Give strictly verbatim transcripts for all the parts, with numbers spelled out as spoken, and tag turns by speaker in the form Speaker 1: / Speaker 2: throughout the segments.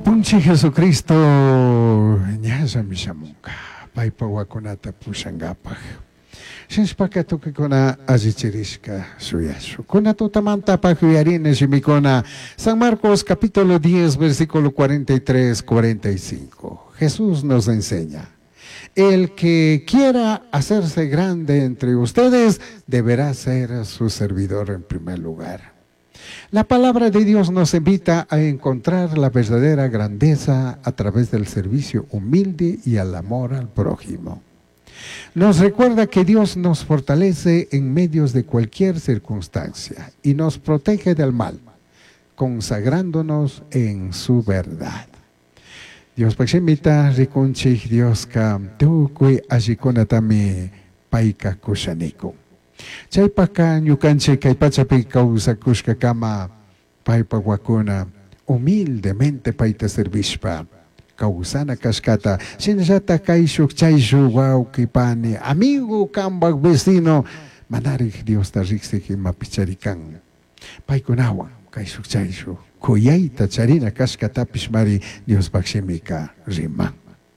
Speaker 1: Punchi Jesucristo ñasa mishamunka paypa wakunata pushangapaj. Shinspaka tukikuna azichirishka suyashu. Kuna tutamanta pajuyarines y mikona. San Marcos capítulo diez versículo cuarenta y tres cuarenta y cinco. Jesús nos enseña: el que quiera hacerse grande entre ustedes deberá ser su servidor en primer lugar. La palabra de Dios nos invita a encontrar la verdadera grandeza a través del servicio humilde y al amor al prójimo. Nos recuerda que Dios nos fortalece en medios de cualquier circunstancia y nos protege del mal, consagrándonos en su verdad. Dios pakshimita rikunchik Dios ka tukui ashikunatami paika kushaniku. Chaypaka ñukanchik kay pachapi kawsakushka kama paypa wakuna humildemente payta servishpa kawsana kashkata shinallata kay shuk chayshu wawqipani amigo kambak vecino manarik Diosta riksik ima picharikan paykunawan kay shuk chayshu kuyayta charina kashkatapish mari Dios pakshimika riman.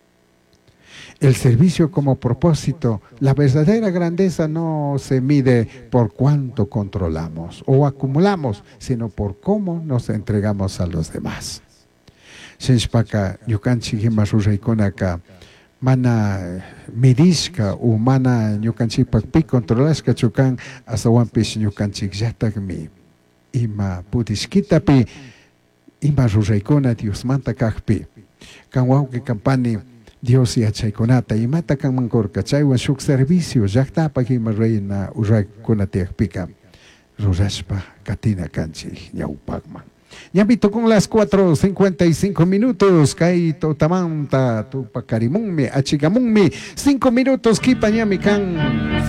Speaker 1: El servicio como propósito, la verdadera grandeza no se mide por cuánto controlamos o acumulamos, sino por cómo nos entregamos a los demás. Shinspaka ñukanchik himasruraykunaka mana midishka o mana ñukanchikpak pi controlashka chukan asawanpish ñukanchik llatakmi ima pudishkitapi ima ruraykuna Diosmanta kajpi kan wawqi kampani Dios y achaykunata y mata kan mankorka chaywan shuk servicio llaqtapak ima reina uraykunatiakpika rurashpa katina kanchik ñawpakman. Ñambito con las cuatro cincuenta y cinco minutos kay totamanta tupakarimunmi achigamunmi cinco minutos kipa ñami kan